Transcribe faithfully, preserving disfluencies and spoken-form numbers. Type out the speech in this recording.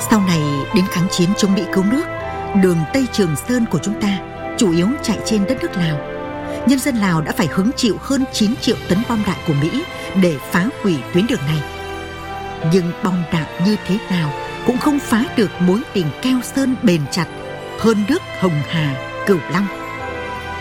Sau này đến kháng chiến chống Mỹ cứu nước, đường Tây Trường Sơn của chúng ta chủ yếu chạy trên đất nước Lào. Nhân dân Lào đã phải hứng chịu hơn chín triệu tấn bom đạn của Mỹ để phá hủy tuyến đường này. Nhưng bom đạn như thế nào cũng không phá được mối tình keo sơn bền chặt hơn nước Hồng Hà, Cửu Long.